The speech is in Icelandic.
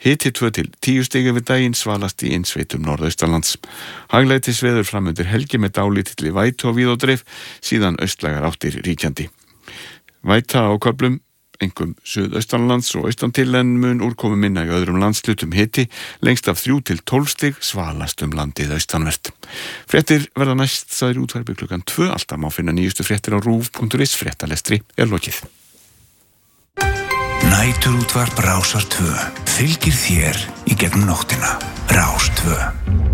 Hiti 2 til 10 stig yfir daginn, svalast í innsveitum norðaustanlands. Hæglætisveður framundir helgi með dálítilli vætu á víð og dreif, síðan austlægar áttir ríkjandi. Væta á köflum, einkum suðaustanlands og austan til en mun úrkomu minna í öðrum landslutum. Hiti lengst af 3 til 12 stig, svalast landið austanvert. Fréttir verða næst sagðir útvarpi klukkan 2, alltaf má finna nýjustu fréttir á RÚV.is. Fréttalestri lokið. Næturútvarp Rásar 2 fylgir þér í gegnum nóttina. Rás 2.